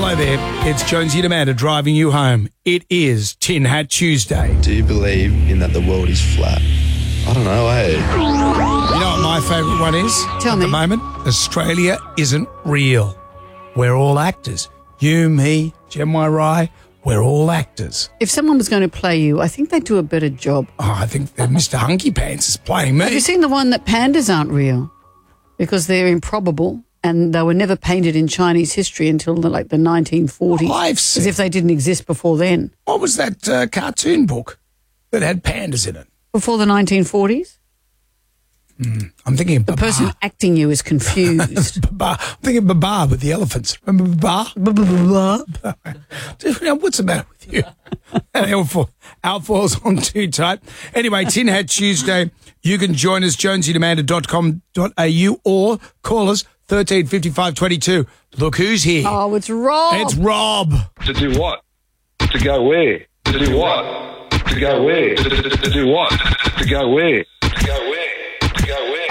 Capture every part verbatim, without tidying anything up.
Hello there, it's Jonesy and Amanda driving you home. It is Tin Hat Tuesday. Do you believe in that the world is flat? I don't know, eh? You know what my favourite one is? Tell At me. the moment, Australia isn't real. We're all actors. You, me, Jem Rai, we're all actors. If someone was going to play you, I think they'd do a better job. Oh, I think that Mister Hunky Pants is playing me. Have you seen the one that pandas aren't real because they're improbable and they were never painted in Chinese history until the, like the nineteen forties, I've seen- as if they didn't exist before then. What was that uh, cartoon book that had pandas in it? Before the nineteen forties? I'm thinking of The Baba. person acting you is confused. Baba. I'm thinking Baba with the elephants. Remember Baba? Dude, now, what's the matter with you? Outfall, outfalls on too tight. Anyway, Tin Hat Tuesday. You can join us, jonesy amanda dot com dot a u, or call us thirteen fifty-five twenty-two. Look who's here. Oh, it's Rob. It's Rob. To do what? To go where? To do what? To go where? To, to, to do what? To go where? To go where? To go where?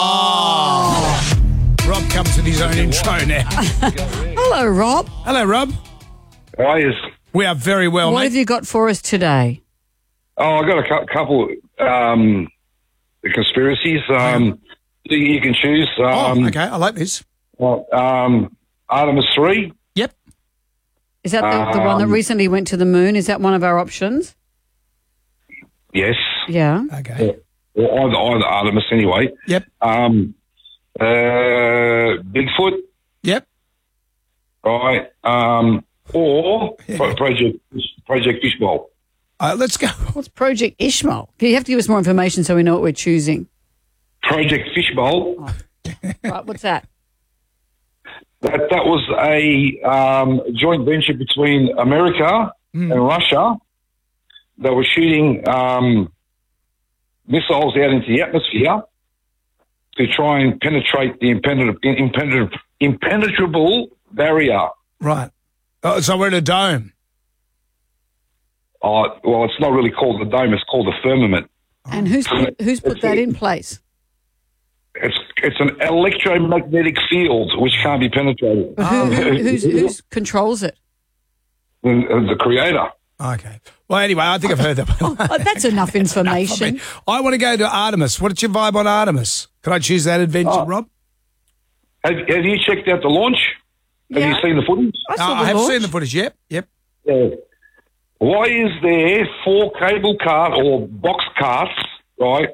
Oh. Rob comes with his own intro now. Hello, Rob. Hello, Rob. Why is? We are very well, What mate. have you got for us today? Oh, I got a cou- couple um, conspiracies. Um, you, you can choose. Um, oh, okay. I like this. well, um, Artemis three. Yep. Is that the, the one that Um, recently went to the moon? Is that one of our options? Yes. Yeah. Okay. Or either, either Artemis anyway. Yep. Um, uh, Bigfoot. Yep. Right. Um, or Yeah. Pro- Project Project Fishbowl. Uh, let's go. What's Project Ishmael? You have to give us more information so we know what we're choosing. Project Fishbowl. Right, what's that? That that was a um, joint venture between America and Russia. They were shooting um, missiles out into the atmosphere to try and penetrate the impenetrable, impenetrable, impenetrable barrier. Right. Oh, so we're in a dome. Uh, well, it's not really called the dome; it's called the firmament. And who's put, who's put that in place? It's it's an electromagnetic field which can't be penetrated. Who, who, who's, who's controls it? The, the creator. Okay. Well, anyway, I think I've heard that. Oh, that's enough information. I, mean, I want to go to Artemis. What's your vibe on Artemis? Can I choose that adventure, Oh. Rob? Have, have you checked out the launch? Have Yeah. you seen the footage? I saw Uh, the I have launch. seen the footage. Yep. Yep. Yeah. Why is there four cable cart or box carts, right,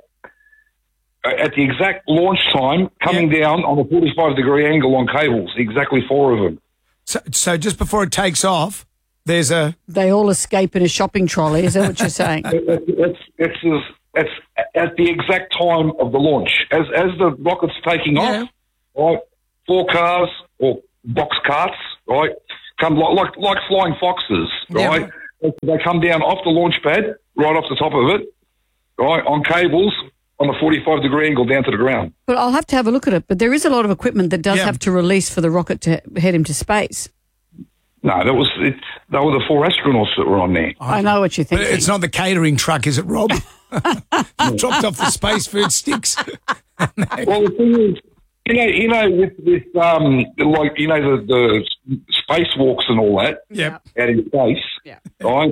at the exact launch time coming down on a forty-five degree angle on cables? Exactly four of them. So, so just before it takes off, there's a. They all escape in a shopping trolley. Is that what you're saying? It's, it's, it's, it's at the exact time of the launch. As as the rocket's taking Yeah. off, right, four cars or box carts, right, come like like, like flying foxes, Yeah. right? They come down off the launch pad, right off the top of it, right, on cables on a forty-five degree angle down to the ground. But I'll have to have a look at it. But there is a lot of equipment that does Yeah. have to release for the rocket to head into space. No, that was it. They were the four astronauts that were on there. I know what you're But thinking. it's not the catering truck, is it, Rob? Dropped off the space food sticks. Well, the thing is, you know, you know, with, with um, like you know, the, the spacewalks and all that Yep. out in space, Yeah. right?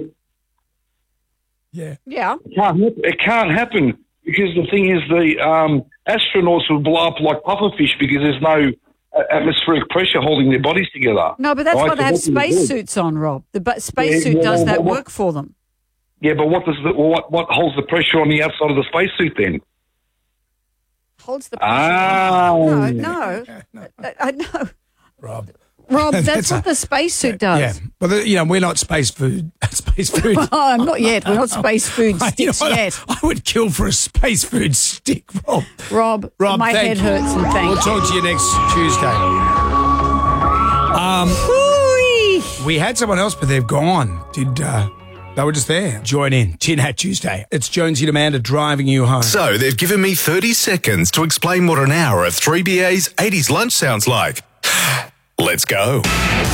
Yeah. Yeah. It can't, hap- it can't happen because the thing is, the um, astronauts will blow up like pufferfish because there's no uh, atmospheric pressure holding their bodies together. No, but that's Right, why they so have what do you do? spacesuits on, Rob. The bu- spacesuit Yeah, does well, that well, work for them. Yeah, but what does the, well, what what holds the pressure on the outside of the spacesuit then? Holds the Ah, No, no. I, I know. Rob. Rob, that's, That's what a- the spacesuit does. Yeah. But, uh, you know, we're not space food. Space food. Oh, not yet. We're not space food You know sticks what? yet. I would kill for a space food stick, Rob. Rob, Rob, my thank head you. hurts and thank We'll you. talk to you next Tuesday. Um, Ooh-wee. we had someone else, but they've gone. Did uh, they were just there? Join in. Tin Hat Tuesday. It's Jonesy and Amanda driving you home. So they've given me thirty seconds to explain what an hour of three B A's eighties lunch sounds like. Let's go.